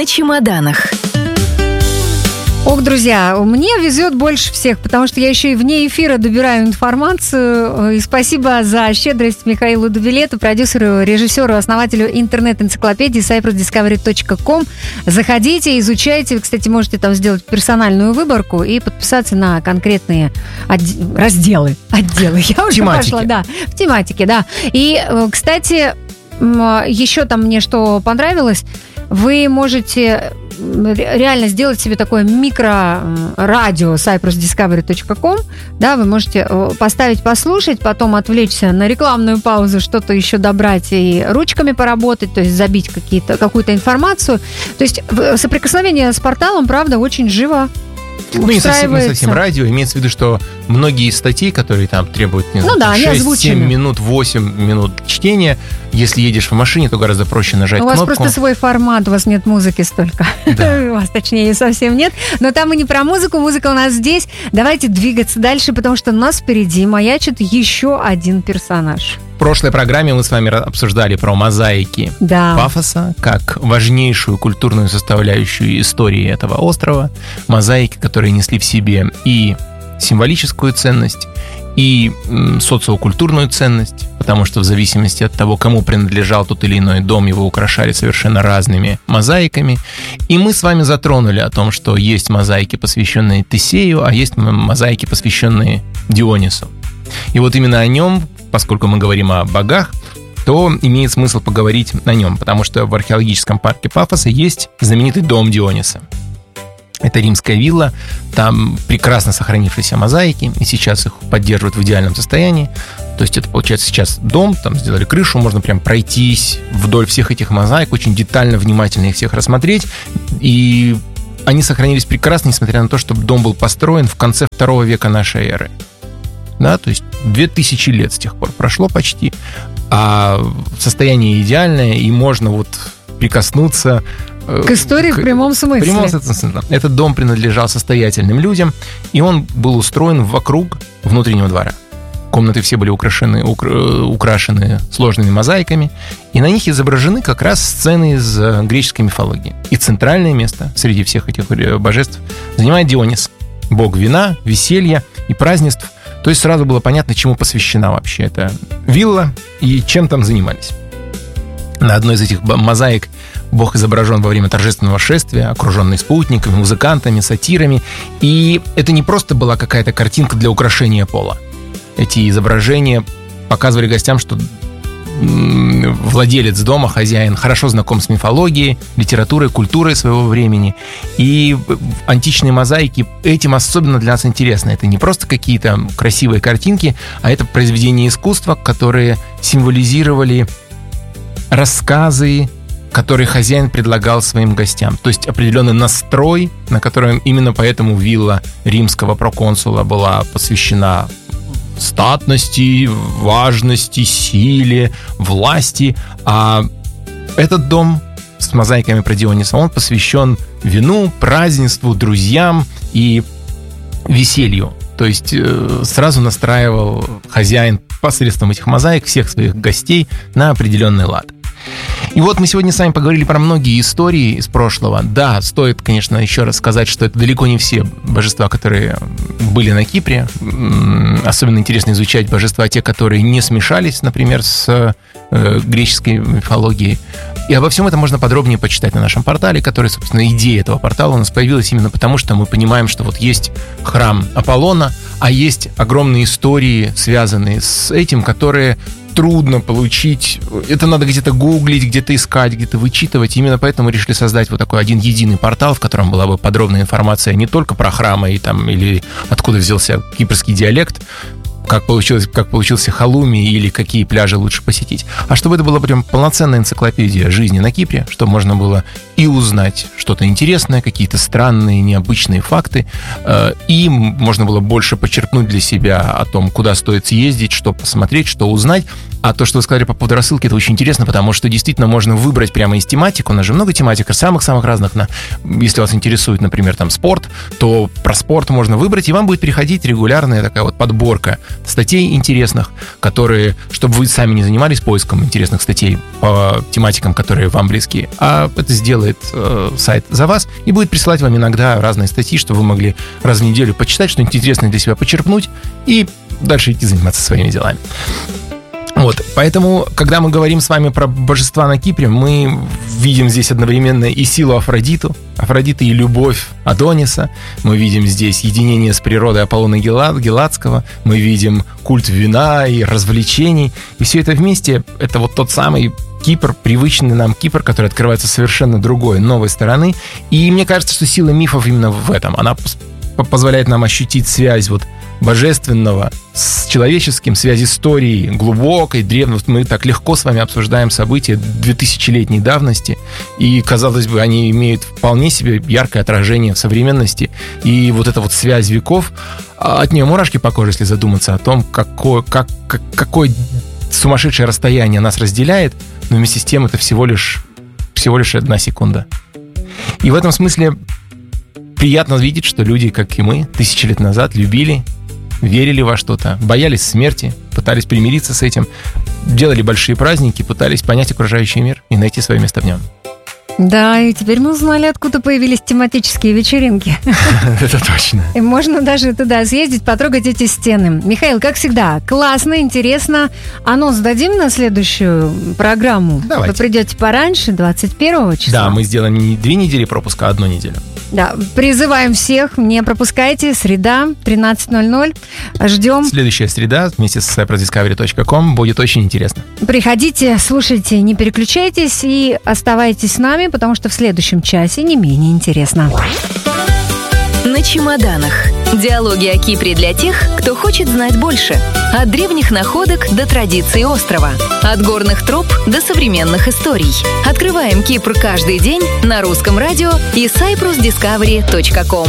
на чемоданах. Ох, друзья, мне везет больше всех, потому что я еще и вне эфира добираю информацию. И спасибо за щедрость Михаилу Дубилету, продюсеру, режиссеру, основателю интернет-энциклопедии cyprusdiscovery.com. Заходите, изучайте. Вы, кстати, можете там сделать персональную выборку и подписаться на конкретные разделы. Отделы. Я уже пошла, да, в тематике, да. И, кстати, еще там мне что понравилось, вы можете реально сделать себе такое микро-радио cyprusdiscovery.com, да, вы можете поставить, послушать, потом отвлечься на рекламную паузу, что-то еще добрать и ручками поработать, то есть забить какую-то информацию. То есть соприкосновение с порталом, правда, очень живо. Ну, не совсем радио. Имеется в виду, что многие статьи, которые там требуют, не знаю, 6-7 минут, 8 минут чтения, если едешь в машине, то гораздо проще нажать кнопку. У вас просто свой формат, у вас нет музыки столько. Да. У вас, точнее, совсем нет. Но там и не про музыку, музыка у нас здесь. Давайте двигаться дальше, потому что у нас впереди маячит еще один персонаж. В прошлой программе мы с вами обсуждали про мозаики Пафоса как важнейшую культурную составляющую истории этого острова. Мозаики, которые несли в себе и символическую ценность, и социокультурную ценность, потому что в зависимости от того, кому принадлежал тот или иной дом, его украшали совершенно разными мозаиками. И мы с вами затронули о том, что есть мозаики, посвященные Тесею, а есть мозаики, посвященные Дионису. И вот именно о нем, поскольку мы говорим о богах, то имеет смысл поговорить о нем, потому что в археологическом парке Пафоса есть знаменитый дом Диониса. Это римская вилла, там прекрасно сохранившиеся мозаики, и сейчас их поддерживают в идеальном состоянии. То есть это, получается, сейчас дом, там сделали крышу, можно прям пройтись вдоль всех этих мозаик, очень детально, внимательно их всех рассмотреть. И они сохранились прекрасно, несмотря на то, что дом был построен в конце 2 века нашей эры. Да, то есть 2000 лет с тех пор прошло почти, а состояние идеальное, и можно вот прикоснуться к истории в прямом смысле. Этот дом принадлежал состоятельным людям, и он был устроен вокруг внутреннего двора. Комнаты все были украшены сложными мозаиками, и на них изображены как раз сцены из греческой мифологии. И центральное место среди всех этих божеств занимает Дионис, бог вина, веселья и празднеств. То есть сразу было понятно, чему посвящена вообще эта вилла и чем там занимались. На одной из этих мозаик бог изображен во время торжественного шествия, окруженный спутниками, музыкантами, сатирами. И это не просто была какая-то картинка для украшения пола. Эти изображения показывали гостям, что владелец дома, хозяин, хорошо знаком с мифологией, литературой, культурой своего времени. И античные мозаики этим особенно для нас интересны. Это не просто какие-то красивые картинки, а это произведения искусства, которые символизировали рассказы, которые хозяин предлагал своим гостям. То есть определенный настрой, на котором именно поэтому вилла римского проконсула была посвящена статности, важности, силе, власти. А этот дом с мозаиками про Диониса, он посвящен вину, празднеству, друзьям и веселью. То есть сразу настраивал хозяин посредством этих мозаик всех своих гостей на определенный лад. И вот мы сегодня с вами поговорили про многие истории из прошлого. Да, стоит, конечно, еще раз сказать, что это далеко не все божества, которые были на Кипре. Особенно интересно изучать божества, те, которые не смешались, например, с греческой мифологией. И обо всем этом можно подробнее почитать на нашем портале, который, собственно, идея этого портала у нас появилась именно потому, что мы понимаем, что вот есть храм Аполлона, а есть огромные истории, связанные с этим, которые трудно получить. Это надо где-то гуглить, где-то искать, где-то вычитывать. Именно поэтому решили создать вот такой один единый портал, в котором была бы подробная информация не только про храмы и там, или откуда взялся кипрский диалект, как получился халуми или какие пляжи лучше посетить, а чтобы это была прям полноценная энциклопедия жизни на Кипре, чтобы можно было и узнать что-то интересное, какие-то странные, необычные факты, и можно было больше почерпнуть для себя о том, куда стоит съездить, что посмотреть, что узнать. А то, что вы сказали по поводу рассылки, это очень интересно, потому что действительно можно выбрать прямо из тематик. У нас же много тематик, самых-самых разных. Если вас интересует, например, там спорт, то про спорт можно выбрать, и вам будет приходить регулярная такая вот подборка статей интересных, которые, чтобы вы сами не занимались поиском интересных статей по тематикам, которые вам близки, а это сделает сайт за вас и будет присылать вам иногда разные статьи, чтобы вы могли раз в неделю почитать, что-нибудь интересное для себя почерпнуть и дальше идти заниматься своими делами. Вот, поэтому, когда мы говорим с вами про божества на Кипре, мы видим здесь одновременно и силу Афродиты и любовь Адониса. Мы видим здесь единение с природой Аполлона Геладского. Мы видим культ вина и развлечений. И все это вместе — это вот тот самый Кипр, привычный нам Кипр, который открывается совершенно другой, новой стороны. И мне кажется, что сила мифов именно в этом. Она позволяет нам ощутить связь вот божественного с человеческим, связь истории глубокой, древней. Мы так легко с вами обсуждаем события 2000-летней давности, и, казалось бы, они имеют вполне себе яркое отражение в современности. И вот эта вот связь веков, от нее мурашки по коже, если задуматься о том, какое сумасшедшее расстояние нас разделяет, но вместе с тем это всего лишь 1 секунда. И в этом смысле приятно видеть, что люди, как и мы, 1000 лет назад любили, верили во что-то, боялись смерти, пытались примириться с этим, делали большие праздники, пытались понять окружающий мир и найти свое место в нем. Да, и теперь мы узнали, откуда появились тематические вечеринки. Это точно. И можно даже туда съездить, потрогать эти стены. Михаил, как всегда, классно, интересно. Анонс дадим на следующую программу? Давайте. Вы придете пораньше, 21 числа? Да, мы сделаем не 2 недели пропуска, а 1 неделю. Да, призываем всех, не пропускайте, среда, 13:00, ждем. Следующая среда вместе с cyprusdiscovery.com будет очень интересно. Приходите, слушайте, не переключайтесь и оставайтесь с нами, потому что в следующем часе не менее интересно. На чемоданах. Диалоги о Кипре для тех, кто хочет знать больше. От древних находок до традиций острова. От горных троп до современных историй. Открываем Кипр каждый день на русском радио и cyprusdiscovery.com.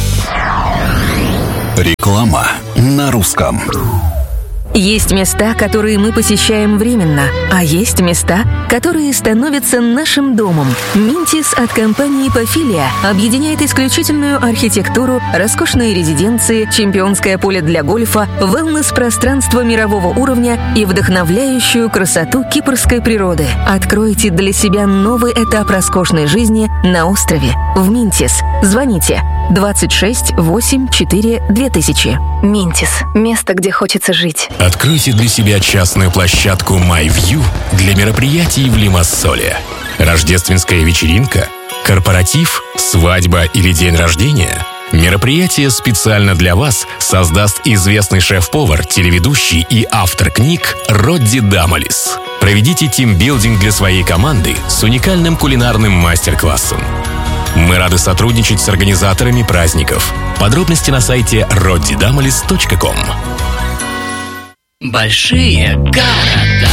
Реклама на русском. Есть места, которые мы посещаем временно, а есть места, которые становятся нашим домом. Минтис от компании Pafilia объединяет исключительную архитектуру, роскошные резиденции, чемпионское поле для гольфа, wellness-пространство мирового уровня и вдохновляющую красоту кипрской природы. Откройте для себя новый этап роскошной жизни на острове в Минтис. Звоните 26 84 2000. Минтис. Место, где хочется жить. Откройте для себя частную площадку MyView для мероприятий в Лимассоле. Рождественская вечеринка, корпоратив, свадьба или день рождения. Мероприятие специально для вас создаст известный шеф-повар, телеведущий и автор книг Родди Дамалис. Проведите тимбилдинг для своей команды с уникальным кулинарным мастер-классом. Мы рады сотрудничать с организаторами праздников. Подробности на сайте roddydamalis.com. Большие города.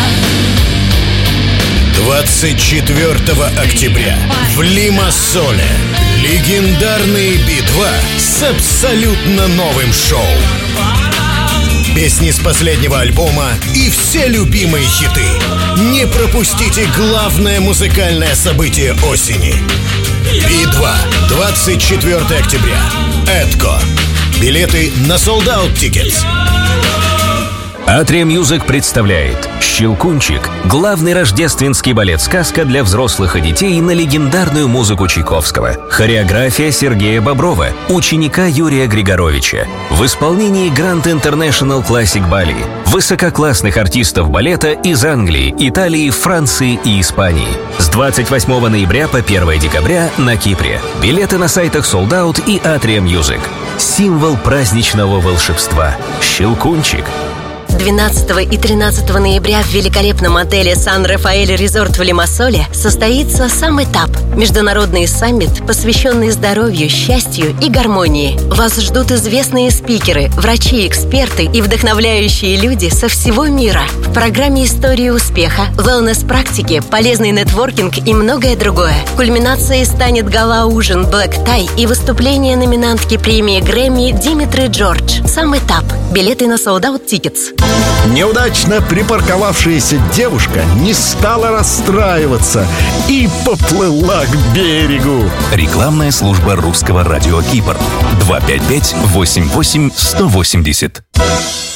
24 октября в Лимассоле легендарные Би-2 с абсолютно новым шоу. Песни с последнего альбома и все любимые хиты. Не пропустите главное музыкальное событие осени. Би-2, 24 октября. Эдко. Билеты на Sold Out Tickets. Atria Music представляет «Щелкунчик» — главный рождественский балет-сказка для взрослых и детей на легендарную музыку Чайковского. Хореография Сергея Боброва, ученика Юрия Григоровича. В исполнении Grand International Classic Ballet. Высококлассных артистов балета из Англии, Италии, Франции и Испании. С 28 ноября по 1 декабря на Кипре. Билеты на сайтах Sold Out и Atria Music. Символ праздничного волшебства. «Щелкунчик». 12 и 13 ноября в великолепном отеле Сан-Рафаэль Резорт в Лимассоле состоится сам этап – международный саммит, посвященный здоровью, счастью и гармонии. Вас ждут известные спикеры, врачи, эксперты и вдохновляющие люди со всего мира. В программе истории успеха, wellness-практики, полезный нетворкинг и многое другое. Кульминацией станет гала-ужин Black Tie и выступление номинантки премии Грэмми Димитри Джордж. Сам этап. Билеты на Sold Out Tickets. Неудачно припарковавшаяся девушка не стала расстраиваться и поплыла к берегу. Рекламная служба русского радио Кипр. 255-88-180.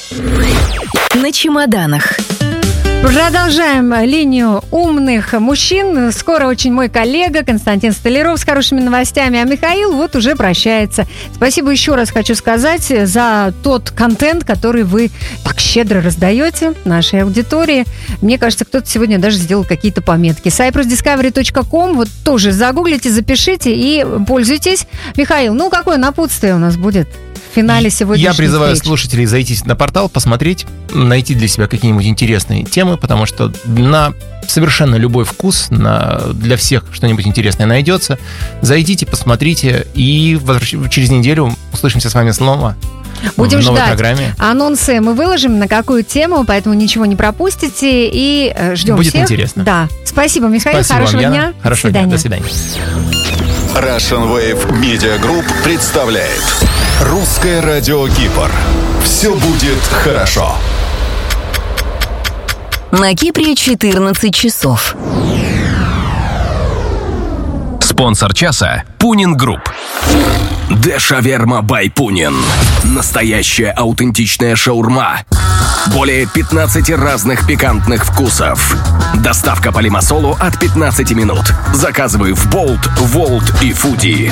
На чемоданах. Продолжаем линию умных мужчин. Скоро очень мой коллега Константин Столяров с хорошими новостями, а Михаил вот уже прощается. Спасибо еще раз хочу сказать за тот контент, который вы так щедро раздаете нашей аудитории. Мне кажется, кто-то сегодня даже сделал какие-то пометки. cyprusdiscovery.com, вот тоже загуглите, запишите и пользуйтесь. Михаил, ну какое напутствие у нас будет в финале сегодняшней Я призываю встречи? слушателей зайти на портал, посмотреть, найти для себя какие-нибудь интересные темы, потому что на совершенно любой вкус, для всех что-нибудь интересное найдется. Зайдите, посмотрите, и через неделю услышимся с вами снова. Будем в новой ждать. программе. Анонсы мы выложим, на какую тему, поэтому ничего не пропустите и ждем Будет всех. интересно. Да. Спасибо, Михаил. Спасибо Хорошего вам, дня. Яна. Хорошего дня. До свидания. Russian Wave Media Group представляет Русское радио Кипр. Все будет хорошо. На Кипре 14 часов. Спонсор часа – Пунин Групп. Дешаверма бай Пунин. Настоящая аутентичная шаурма. Более 15 разных пикантных вкусов. Доставка по Лимассолу от 15 минут. Заказывай в Болт, Волт и Фуди.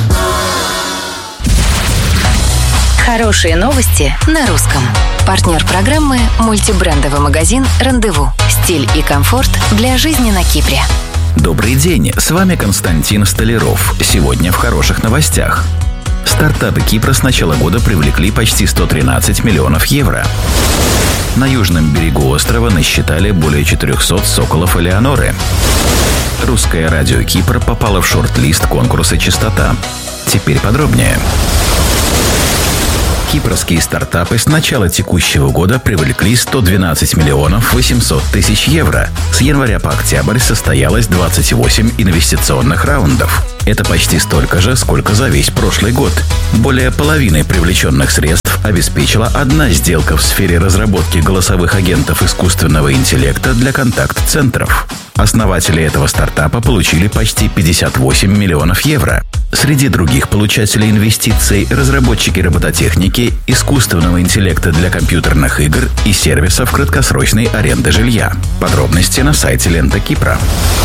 Хорошие новости на русском. Партнер программы – мультибрендовый магазин «Рандеву». Стиль и комфорт для жизни на Кипре. Добрый день, с вами Константин Столяров. Сегодня в хороших новостях. Стартапы Кипра с начала года привлекли почти 113 миллионов евро. На южном берегу острова насчитали более 400 соколов Элеоноры. Русское радио Кипр попало в шорт-лист конкурса «Чистота». Теперь подробнее. Кипрские стартапы с начала текущего года привлекли 112 миллионов 800 тысяч евро. С января по октябрь состоялось 28 инвестиционных раундов. Это почти столько же, сколько за весь прошлый год. Более половины привлеченных средств обеспечила одна сделка в сфере разработки голосовых агентов искусственного интеллекта для контакт-центров. Основатели этого стартапа получили почти 58 миллионов евро. Среди других получателей инвестиций – разработчики робототехники, искусственного интеллекта для компьютерных игр и сервисов краткосрочной аренды жилья. Подробности на сайте Лента Кипра.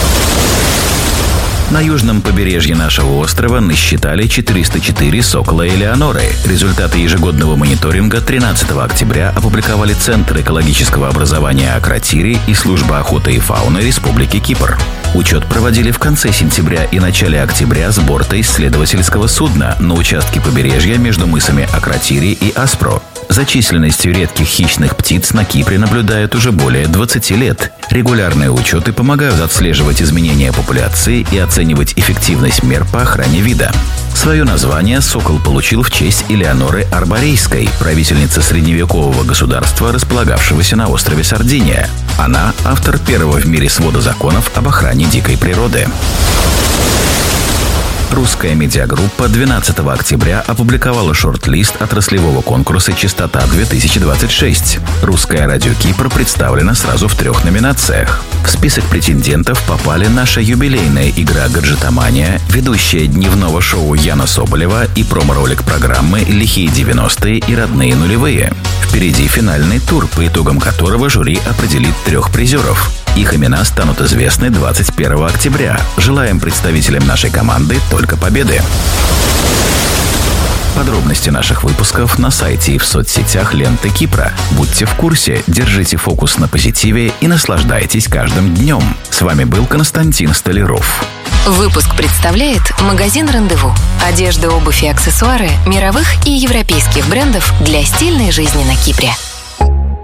На южном побережье нашего острова насчитали 404 сокола Элеоноры. Результаты ежегодного мониторинга 13 октября опубликовали Центр экологического образования Акротири и Служба охоты и фауны Республики Кипр. Учет проводили в конце сентября и начале октября с борта исследовательского судна на участке побережья между мысами Акротири и Аспро. За численностью редких хищных птиц на Кипре наблюдают уже более 20 лет. Регулярные учеты помогают отслеживать изменения популяции и оценивать эффективность мер по охране вида. Свое название сокол получил в честь Элеоноры Арборейской, правительницы средневекового государства, располагавшегося на острове Сардиния. Она – автор первого в мире свода законов об охране дикой природы. Русская медиагруппа 12 октября опубликовала шорт-лист отраслевого конкурса «Чистота-2026». Русское радио Кипр представлено сразу в 3 номинациях. В список претендентов попали наша юбилейная игра «Гаджетомания», ведущая дневного шоу Яна Соболева и промо-ролик программы «Лихие 90-е» и «Родные нулевые». Впереди финальный тур, по итогам которого жюри определит 3 призеров. Их имена станут известны 21 октября. Желаем представителям нашей команды только победы. Подробности наших выпусков на сайте и в соцсетях Ленты Кипра. Будьте в курсе, держите фокус на позитиве и наслаждайтесь каждым днем. С вами был Константин Столяров. Выпуск представляет магазин «Рандеву». Одежда, обувь и аксессуары мировых и европейских брендов для стильной жизни на Кипре.